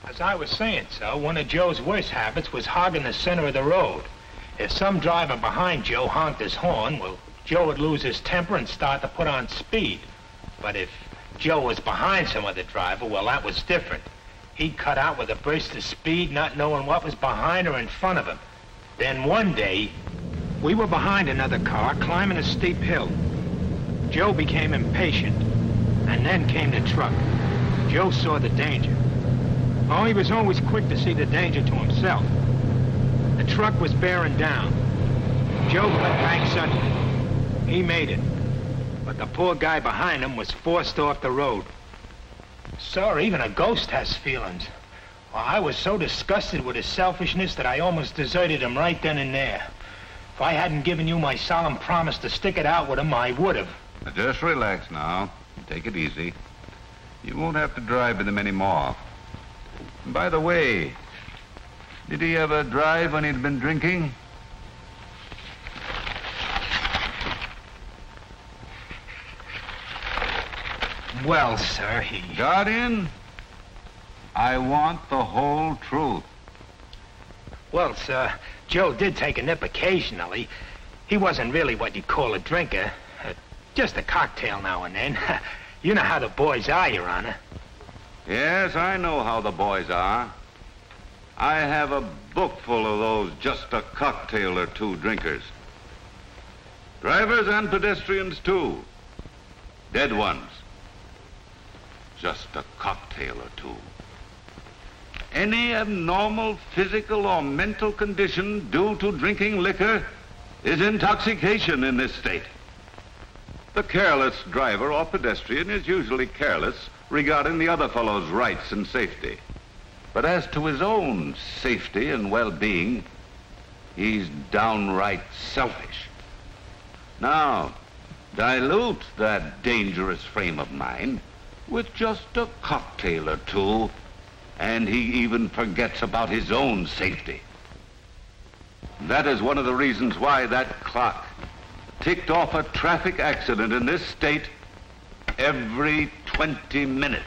As I was saying, sir, one of Joe's worst habits was hogging the center of the road. If some driver behind Joe honked his horn, well, Joe would lose his temper and start to put on speed. But if Joe was behind some other driver, well, that was different. He'd cut out with a burst of speed, not knowing what was behind or in front of him. Then one day, we were behind another car climbing a steep hill. Joe became impatient, and then came the truck. Joe saw the danger. Oh, he was always quick to see the danger to himself. The truck was bearing down. Joe cut back suddenly. He made it. But the poor guy behind him was forced off the road. Sir, even a ghost has feelings. Well, I was so disgusted with his selfishness that I almost deserted him right then and there. If I hadn't given you my solemn promise to stick it out with him, I would have. Now just relax now. Take it easy. You won't have to drive with him anymore. And by the way, did he ever drive when he'd been drinking? Well, sir, he... Guardian, I want the whole truth. Well, sir, Joe did take a nip occasionally. He wasn't really what you'd call a drinker. Just a cocktail now and then. You know how the boys are, Your Honor. Yes, I know how the boys are. I have a book full of those just a cocktail or two drinkers. Drivers and pedestrians, too. Dead ones. Just a cocktail or two. Any abnormal physical or mental condition due to drinking liquor is intoxication in this state. The careless driver or pedestrian is usually careless regarding the other fellow's rights and safety. But as to his own safety and well-being, he's downright selfish. Now, dilute that dangerous frame of mind with just a cocktail or two, and he even forgets about his own safety. That is one of the reasons why that clock ticked off a traffic accident in this state every 20 minutes.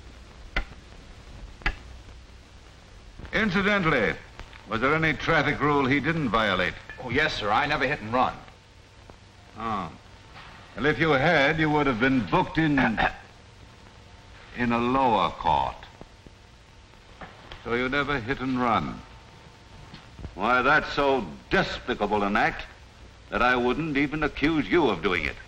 Incidentally, was there any traffic rule he didn't violate? Oh, yes, sir. I never hit and run. Oh. Well, if you had, you would have been booked in a lower court. So you never hit and run. Why, that's so despicable an act that I wouldn't even accuse you of doing it.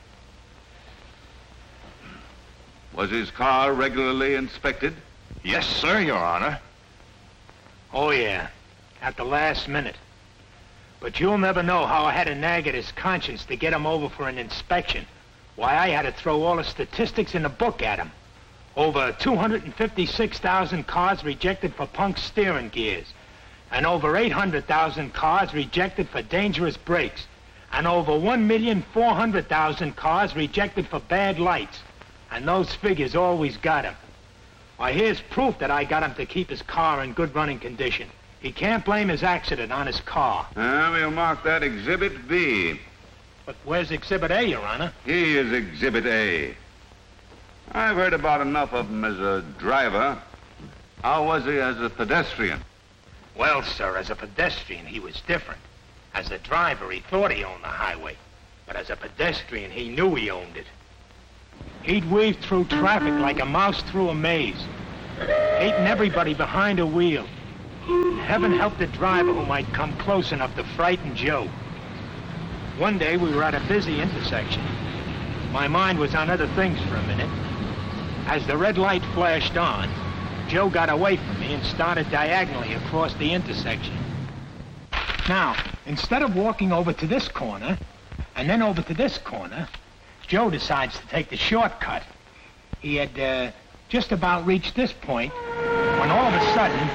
Was his car regularly inspected? Yes, sir, Your Honor. Oh, yeah. At the last minute. But you'll never know how I had to nag at his conscience to get him over for an inspection. Why, I had to throw all the statistics in the book at him. Over 256,000 cars rejected for punk steering gears. And over 800,000 cars rejected for dangerous brakes. And over 1,400,000 cars rejected for bad lights. And those figures always got him. Why, here's proof that I got him to keep his car in good running condition. He can't blame his accident on his car. We'll mark that Exhibit B. But where's Exhibit A, Your Honor? He is Exhibit A. I've heard about enough of him as a driver. How was he as a pedestrian? Well, sir, as a pedestrian, he was different. As a driver, he thought he owned the highway. But as a pedestrian, he knew he owned it. He'd weave through traffic like a mouse through a maze, hating everybody behind a wheel. Heaven help the driver who might come close enough to frighten Joe. One day, we were at a busy intersection. My mind was on other things for a minute. As the red light flashed on, Joe got away from me and started diagonally across the intersection. Now, instead of walking over to this corner, and then over to this corner, Joe decides to take the shortcut. He had just about reached this point when all of a sudden...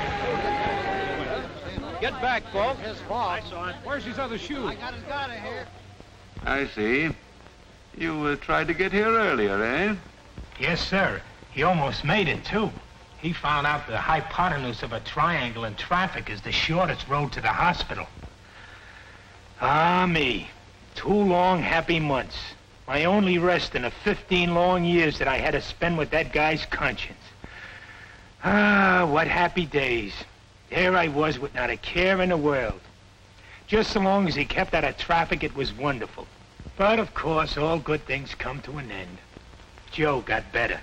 Get back, folks. His fault. I saw it. Where's his other shoe? I got his gun in here. I see. You tried to get here earlier, eh? Yes, sir. He almost made it, too. He found out the hypotenuse of a triangle in traffic is the shortest road to the hospital. Ah, me. 2 long, happy months. My only rest in the 15 long years that I had to spend with that guy's conscience. Ah, what happy days. There I was with not a care in the world. Just so long as he kept out of traffic, it was wonderful. But, of course, all good things come to an end. Joe got better.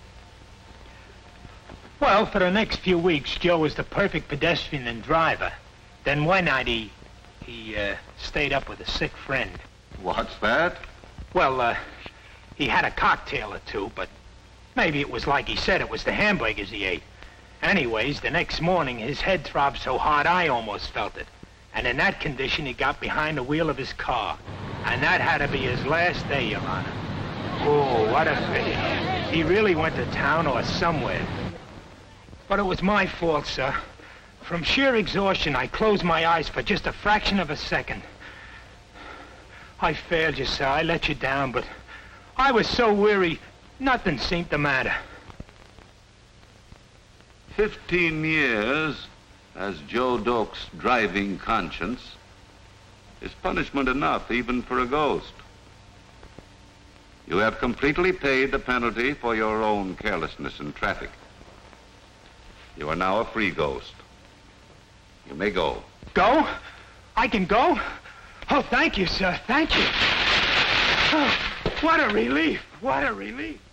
Well, for the next few weeks, Joe was the perfect pedestrian and driver. Then one night he stayed up with a sick friend. What's that? Well, he had a cocktail or two, but maybe it was like he said, it was the hamburgers he ate. Anyways, the next morning, his head throbbed so hard I almost felt it. And in that condition, he got behind the wheel of his car. And that had to be his last day, Your Honor. Oh, what a pity. He really went to town or somewhere. But it was my fault, sir. From sheer exhaustion, I closed my eyes for just a fraction of a second. I failed you, sir. I let you down, but I was so weary, nothing seemed to matter. 15 years as Joe Doak's driving conscience is punishment enough even for a ghost. You have completely paid the penalty for your own carelessness in traffic. You are now a free ghost. You may go. Go? I can go? Oh, thank you, sir. Thank you. Oh, what a relief. What a relief.